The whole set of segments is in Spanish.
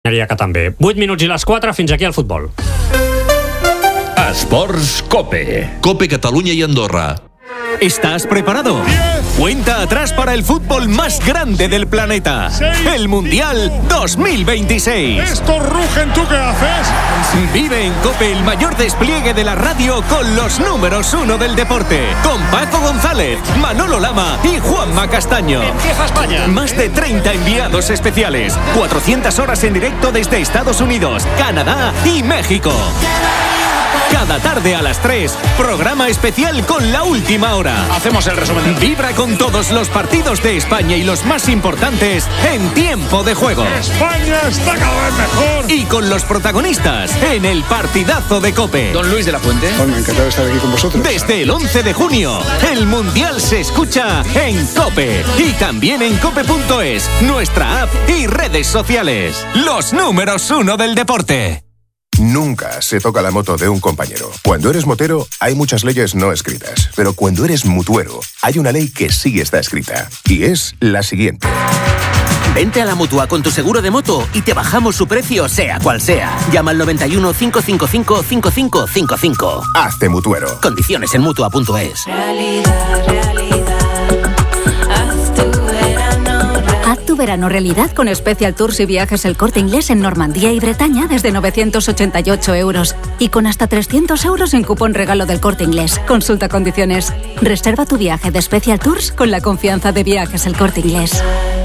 Que també. 8 minuts i les 4, fins aquí el futbol. Esports Cope. Cope Cataluña y Andorra. ¿Estás preparado? 10. Cuenta atrás para el fútbol más grande del planeta. 6. El Mundial 2026. Estos rugen, ¿tú qué haces? Vive en COPE el mayor despliegue de la radio con los números 1 del deporte. Con Paco González, Manolo Lama y Juanma Castaño. Empieza España. Más de 30 enviados especiales. 400 horas en directo desde Estados Unidos, Canadá y México. Cada tarde a las 3, programa especial con La Última Hora. Hacemos el resumen. Vibra con todos los partidos de España y los más importantes en tiempo de juego. España está cada vez mejor. Y con los protagonistas en el partidazo de COPE. Don Luis de la Fuente. Bueno, encantado de estar aquí con vosotros. Desde el 11 de junio, el Mundial se escucha en COPE. Y también en cope.es, nuestra app y redes sociales. Los números 1 del deporte. Nunca se toca la moto de un compañero. Cuando eres motero, hay muchas leyes no escritas. Pero cuando eres mutuero, hay una ley que sí está escrita. Y es la siguiente. Vente a la Mutua con tu seguro de moto y te bajamos su precio, sea cual sea. Llama al 91 555 5555. Hazte mutuero. Condiciones en Mutua.es. Haz tu verano realidad con Special Tours y Viajes El Corte Inglés en Normandía y Bretaña desde 988 euros. Y con hasta 300 euros en cupón regalo del Corte Inglés. Consulta condiciones. Reserva tu viaje de Special Tours con la confianza de Viajes El Corte Inglés.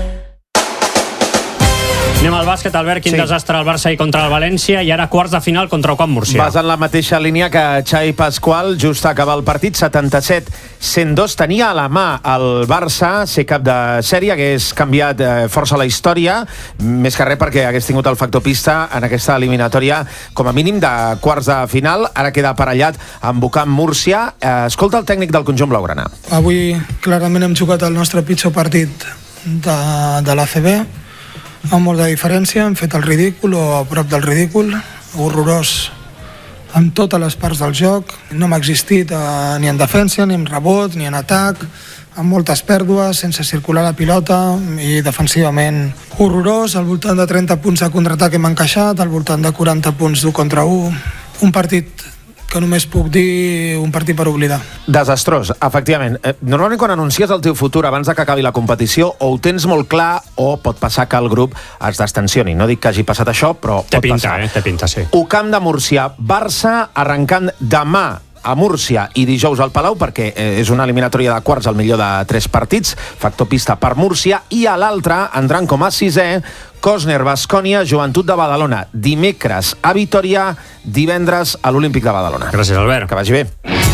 Anem al bàsquet, Albert, quin desastre al Barça i contra el València, i ara quarts de final contra el Camp Múrcia. Vas en la mateixa línia que Xavi Pasqual, just a acabar el partit, 77-102. Tenia a la mà el Barça ser cap de sèrie, hagués canviat força la història, més que res perquè hagués tingut el factor pista en aquesta eliminatòria, com a mínim de quarts de final. Ara queda aparellat amb Camp Múrcia. Escolta el tècnic del conjunt blaugrana. Avui clarament hem jugat el nostre pitjor partit de l'ACB, amb molta diferència, hem fet el ridícul o a prop del ridícul, horrorós en totes les parts del joc, no m'ha existit ni en defensa, ni en rebot, ni en atac, amb moltes pèrdues, sense circular la pilota i defensivament horrorós, al voltant de 30 punts de contraatac hem encaixat, al voltant de 40 punts d'1 contra 1, un partit que només puc dir un partit per oblidar. Desastrós, efectivament. Normalment quan anuncies el teu futur abans de que acabi la competició, o ho tens molt clar o pot passar que el grup es distensioni. No dic que hagi passat això, però pot passar. Té pinta, sí. Camp de Múrcia, Barça arrencant demà a Múrcia i dijous al Palau, perquè és una eliminatòria de quarts al millor de 3 partits, factor pista per Múrcia, i a l'altre entrant com a 6è Cosner, Baskonia, Joventut de Badalona, dimecres a Vitoria, divendres a l'Olímpic de Badalona. Gràcies, Albert. Que vagi bé.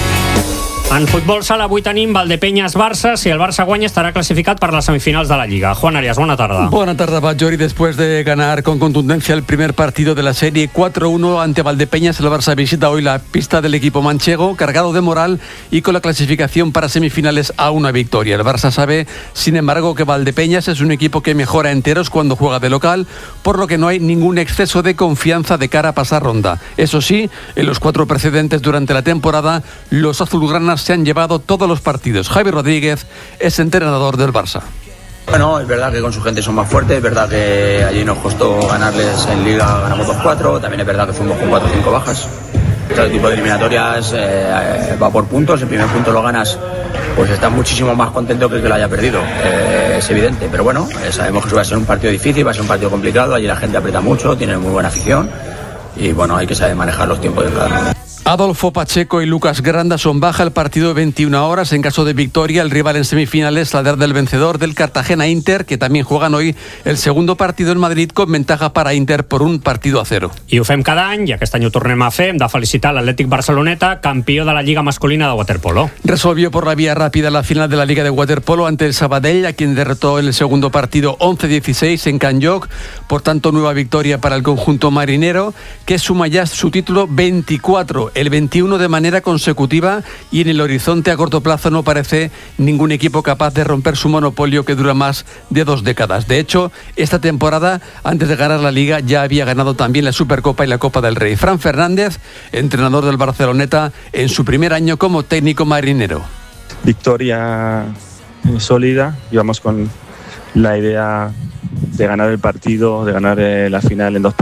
En futbol sala avui tenim Valdepeñas-Barça. Si el Barça guanya estarà clasificat per les semifinals de la Lliga. Juan Arias, buena tarde. Buena tarde, Bajori. Después de ganar con contundencia el primer partido de la serie 4-1 ante Valdepeñas, el Barça visita hoy la pista del equipo manchego, cargado de moral y con la clasificación para semifinales a una victoria. El Barça sabe, sin embargo, que Valdepeñas es un equipo que mejora enteros cuando juega de local, por lo que no hay ningún exceso de confianza de cara a pasar ronda. Eso sí, en los 4 precedentes durante la temporada, los azulgranas se han llevado todos los partidos. Javi Rodríguez es entrenador del Barça. Bueno, es verdad que con su gente son más fuertes, es verdad que allí nos costó ganarles en Liga, ganamos 2-4, también es verdad que fuimos con 4 o 5 bajas. Este tipo de eliminatorias va por puntos, el primer punto lo ganas, pues estás muchísimo más contento que el que lo haya perdido, es evidente, pero bueno, sabemos que va a ser un partido difícil, va a ser un partido complicado, allí la gente aprieta mucho, tiene muy buena afición y bueno, hay que saber manejar los tiempos de cada uno. Adolfo Pacheco y Lucas Granda son baja el partido de 21 horas. En caso de victoria, el rival en semifinales la del vencedor del Cartagena Inter, que también juegan hoy el segundo partido en Madrid con ventaja para Inter por 1-0. I ho fem cada any, i aquest any ho tornem a fer. Hem de felicitar l'Atlètic Barceloneta, campió de la Lliga Masculina de Waterpolo. Resolvió por la vía rápida la final de la Liga de Waterpolo ante el Sabadell, a quien derrotó en el segundo partido 11-16 en Can Lloc. Por tanto, nueva victoria para el conjunto marinero, que suma ya su título 24. El 21 de manera consecutiva, y en el horizonte a corto plazo no parece ningún equipo capaz de romper su monopolio que dura más de 2 décadas. De hecho, esta temporada, antes de ganar la Liga, ya había ganado también la Supercopa y la Copa del Rey. Fran Fernández, entrenador del Barceloneta, en su primer año como técnico marinero. Victoria sólida, íbamos con la idea ganar el partido, de ganar la final en 2 partidos.